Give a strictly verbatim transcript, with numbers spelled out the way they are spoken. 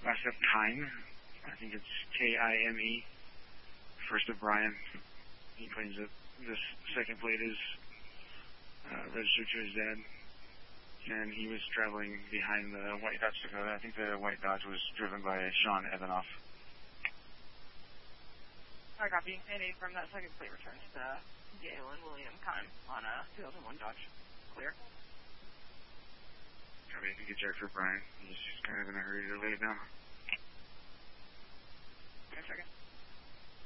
last up Time. I think it's K I M E. First of Brian. He claims that this second plate is uh, registered to his dad. And he was traveling behind the white Dodge Dakota. I think the white Dodge was driven by Sean Evanoff. I copy. Any from that second plate returns to Galen William Kime on a two thousand one Dodge. Clear. Copy. You can check for Brian. He's just kind of in a hurry to lay it down.